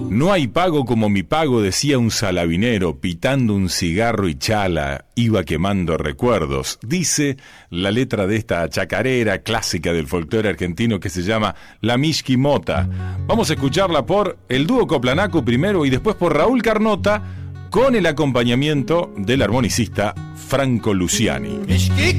No hay pago como mi pago, decía un salabinero, pitando un cigarro y chala, iba quemando recuerdos. Dice la letra de esta chacarera clásica del folclore argentino que se llama La Mishki Mota. Vamos a escucharla por el dúo Coplanaco primero y después por Raúl Carnota con el acompañamiento del armonicista Franco Luciani.